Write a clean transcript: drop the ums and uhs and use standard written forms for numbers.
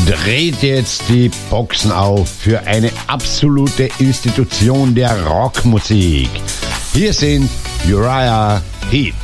Dreht jetzt die Boxen auf für eine absolute Institution der Rockmusik. Hier sind Uriah Heep.